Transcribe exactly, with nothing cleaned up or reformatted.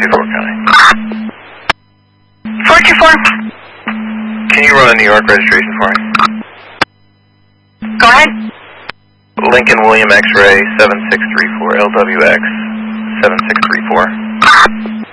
York County. four two four. Can you run a New York registration for me? Go ahead. Lincoln William X-Ray seven six three four L W X seven six three four.